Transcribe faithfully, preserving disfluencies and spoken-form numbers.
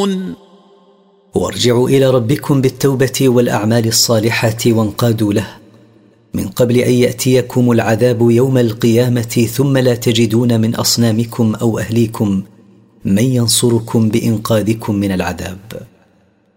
ينصرون. وارجعوا إلى ربكم بالتوبة والأعمال الصالحة وانقادوا له من قبل أن يأتيكم العذاب يوم القيامة ثم لا تجدون من أصنامكم أو أهليكم من ينصركم بإنقاذكم من العذاب.